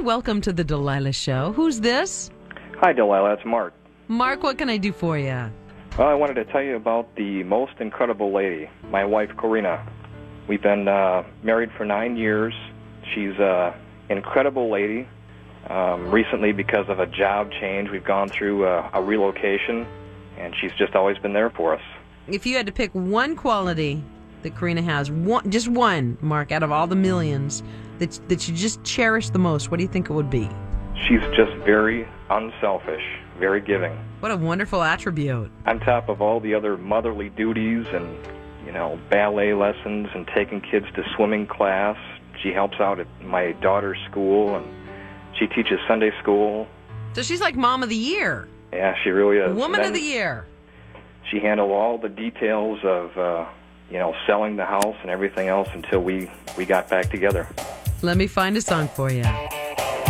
welcome to the Delilah Show. Who's this? Hi, Delilah. It's Mark. Mark, what can I do for you? Well, I wanted to tell you about the most incredible lady, my wife, Corina. We've been married for 9 years. She's an incredible lady. Recently, because of a job change, we've gone through a relocation, and she's just always been there for us. If you had to pick one quality that Corina has, just one, Mark, out of all the millions, that you just cherish the most, what do you think it would be? She's just very unselfish, very giving. What a wonderful attribute. On top of all the other motherly duties and, ballet lessons and taking kids to swimming class, she helps out at my daughter's school, and she teaches Sunday school. So she's like Mom of the Year. Yeah, she really is. Woman of the Year. She handled all the details of, selling the house and everything else until we got back together. Let me find a song for you.